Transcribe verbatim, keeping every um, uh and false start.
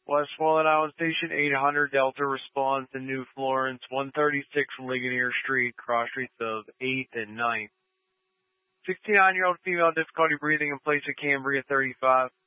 West Wallet Island Station, eight hundred Delta responds to New Florence, one thirty-six Ligonier Street, cross streets of eighth and ninth. sixty-nine-year-old female difficulty breathing in place of Cambria thirty-five.